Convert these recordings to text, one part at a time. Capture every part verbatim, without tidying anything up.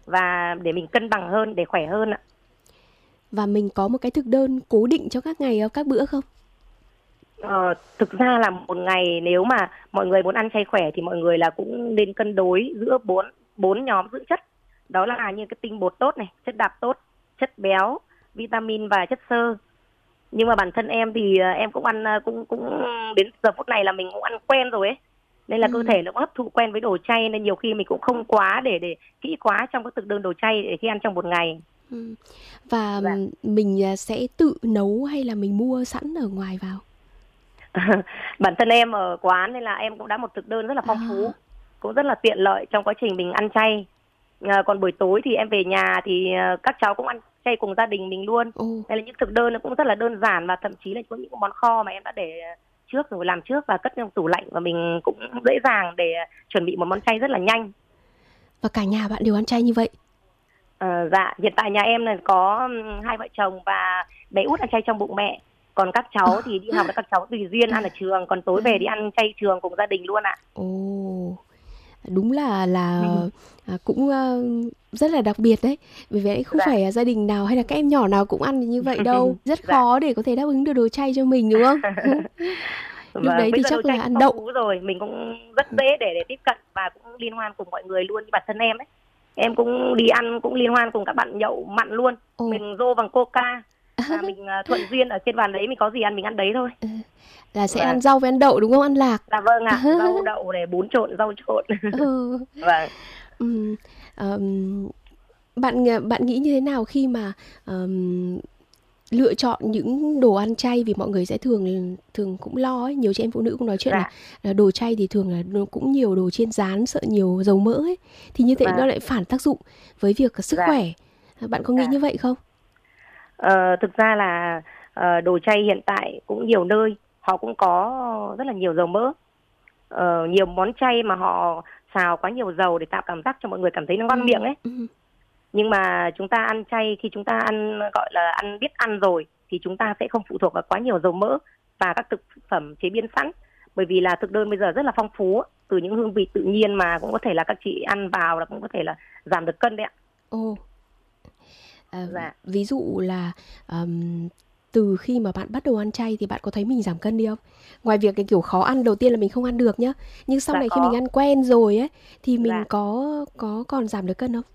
và để mình cân bằng hơn, để khỏe hơn ạ. Và mình có một cái thực đơn cố định cho các ngày, các bữa không? Ờ, thực ra là một ngày nếu mà mọi người muốn ăn chay khỏe thì mọi người là cũng nên cân đối giữa bốn bốn nhóm dưỡng chất. Đó là như cái tinh bột tốt này, chất đạm tốt, chất béo, vitamin và chất xơ. Nhưng mà bản thân em thì em cũng ăn cũng cũng đến giờ phút này là mình cũng ăn quen rồi ấy. Nên là ừ. cơ thể nó cũng hấp thụ quen với đồ chay, nên nhiều khi mình cũng không quá để để kỹ quá trong các thực đơn đồ chay để khi ăn trong một ngày. Ừ. Và dạ. mình sẽ tự nấu hay là mình mua sẵn ở ngoài vào? Bản thân em ở quán nên là em cũng đã một thực đơn rất là phong phú, à. cũng rất là tiện lợi trong quá trình mình ăn chay. À, còn buổi tối thì em về nhà thì các cháu cũng ăn chay cùng gia đình mình luôn. Ừ. Nên là những thực đơn nó cũng rất là đơn giản, và thậm chí là có những món kho mà em đã để trước rồi, làm trước và cất trong tủ lạnh, và mình cũng dễ dàng để chuẩn bị một món chay rất là nhanh. Và cả nhà bạn đều ăn chay như vậy? À, dạ, hiện tại nhà em là có hai vợ chồng và bé út ăn chay trong bụng mẹ. Còn các cháu thì đi học là các cháu tùy duyên ăn ở trường, còn tối về đi ăn chay trường cùng gia đình luôn ạ. Ồ, đúng là là ừ. cũng rất là đặc biệt đấy. Bởi vì không dạ. phải gia đình nào hay là các em nhỏ nào cũng ăn như vậy đâu. Rất dạ. khó để có thể đáp ứng được đồ chay cho mình, đúng không? Lúc và đấy thì chắc là ăn đậu rồi, mình cũng rất dễ để để tiếp cận và cũng liên hoan cùng mọi người luôn. Như bản thân em ấy, em cũng đi ăn cũng liên hoan cùng các bạn nhậu mặn luôn. Ồ. Mình rô bằng coca. À, mình thuận duyên ở trên bàn đấy mình có gì ăn mình ăn đấy thôi. Ừ. Là sẽ và... ăn rau với ăn đậu đúng không? Ăn lạc. Dạ vâng ạ, à. Rau đậu để bún trộn, rau trộn. Ừ. Vâng. Ừ. Um, bạn bạn nghĩ như thế nào khi mà um, lựa chọn những đồ ăn chay, vì mọi người sẽ thường thường cũng lo ấy, nhiều chị em phụ nữ cũng nói chuyện dạ. là, là đồ chay thì thường là cũng nhiều đồ chiên rán, sợ nhiều dầu mỡ ấy, thì như thế dạ. nó lại phản tác dụng với việc sức dạ. khỏe. Bạn có nghĩ dạ. như vậy không? Ờ, thực ra là uh, đồ chay hiện tại cũng nhiều nơi họ cũng có rất là nhiều dầu mỡ, uh, nhiều món chay mà họ xào quá nhiều dầu để tạo cảm giác cho mọi người cảm thấy nó ngon ừ. miệng ấy. Ừ. Nhưng mà chúng ta ăn chay, khi chúng ta ăn gọi là ăn biết ăn rồi thì chúng ta sẽ không phụ thuộc vào quá nhiều dầu mỡ và các thực phẩm chế biến sẵn, bởi vì là thực đơn bây giờ rất là phong phú, từ những hương vị tự nhiên mà cũng có thể là các chị ăn vào là cũng có thể là giảm được cân đấy ạ. Ồ. À, dạ. Ví dụ là um, từ khi mà bạn bắt đầu ăn chay thì bạn có thấy mình giảm cân đi không? Ngoài việc cái kiểu khó ăn đầu tiên là mình không ăn được nhá, nhưng sau dạ này có. Khi mình ăn quen rồi ấy thì mình dạ. có có còn giảm được cân không?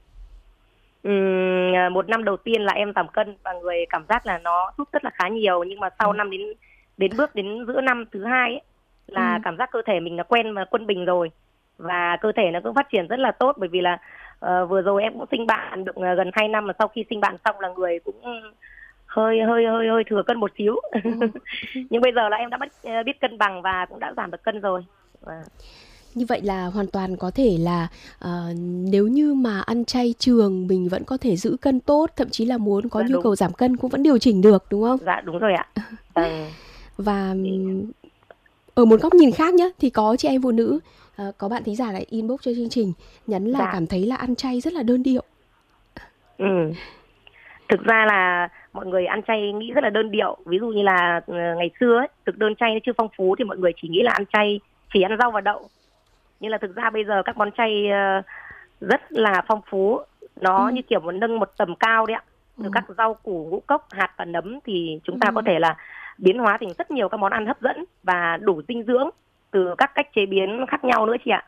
Uhm, một năm đầu tiên là em giảm cân và người cảm giác là nó giúp rất là khá nhiều, nhưng mà sau ừ. năm đến đến bước đến giữa năm thứ hai ấy, là ừ. cảm giác cơ thể mình là quen và quân bình rồi, và cơ thể nó cũng phát triển rất là tốt, bởi vì là uh, vừa rồi em cũng sinh bạn được uh, gần hai năm, mà sau khi sinh bạn xong là người cũng hơi hơi hơi hơi thừa cân một xíu. Ừ. Nhưng bây giờ là em đã bắt, uh, biết cân bằng và cũng đã giảm được cân rồi. Và... Như vậy là hoàn toàn có thể là uh, nếu như mà ăn chay trường mình vẫn có thể giữ cân tốt, thậm chí là muốn có dạ, nhu đúng. cầu giảm cân cũng vẫn điều chỉnh được, đúng không? Dạ đúng rồi ạ. Ừ. Và ở một góc nhìn khác nhá, thì có chị em phụ nữ, uh, có bạn thính giả lại inbox cho chương trình nhắn là dạ. cảm thấy là ăn chay rất là đơn điệu. Ừ. Thực ra là mọi người ăn chay nghĩ rất là đơn điệu. Ví dụ như là uh, ngày xưa ấy, thực đơn chay nó chưa phong phú thì mọi người chỉ nghĩ là ăn chay chỉ ăn rau và đậu. Nhưng là thực ra bây giờ các món chay uh, rất là phong phú. Nó ừ. như kiểu muốn nâng một tầm cao đấy ạ. Từ ừ. các rau củ, ngũ cốc, hạt và nấm thì chúng ta ừ. có thể là biến hóa thành rất nhiều các món ăn hấp dẫn và đủ dinh dưỡng từ các cách chế biến khác nhau nữa chị ạ.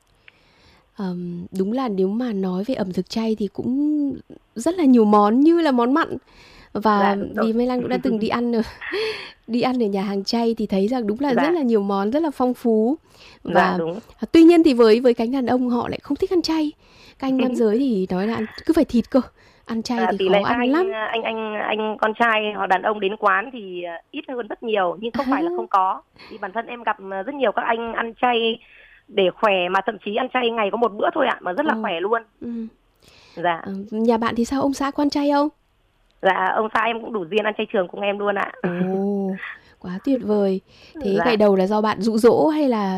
Um, đúng là nếu mà nói về ẩm thực chay thì cũng rất là nhiều món như là món mặn. Và dạ, vì Mai Lan cũng đã từng đi ăn ở, đi ăn ở nhà hàng chay thì thấy rằng đúng là dạ. rất là nhiều món rất là phong phú. Và dạ, đúng. Tuy nhiên thì với với cánh đàn ông họ lại không thích ăn chay. Các anh nam giới thì nói là ăn, cứ phải thịt cơ. Ăn chay à, thì khó ăn anh, lắm. Anh anh anh con trai họ đàn ông đến quán thì ít hơn rất nhiều, nhưng không à. phải là không có. Thì bản thân em gặp rất nhiều các anh ăn chay để khỏe, mà thậm chí ăn chay ngày có một bữa thôi ạ, mà rất là ừ. khỏe luôn. Ừ. Dạ. À, nhà bạn thì sao, ông xã có ăn chay không? Dạ, ông xã em cũng đủ duyên ăn chay trường cùng em luôn ạ. Ồ, quá tuyệt vời. Thế dạ. ngày đầu là do bạn dụ dỗ hay là